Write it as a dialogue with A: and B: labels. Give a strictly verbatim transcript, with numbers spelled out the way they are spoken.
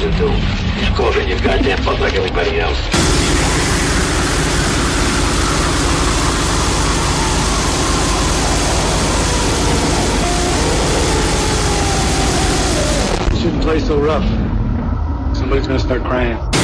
A: to do. Just go over in your goddamn fuck like everybody else.
B: You shouldn't play so rough. Somebody's gonna start crying.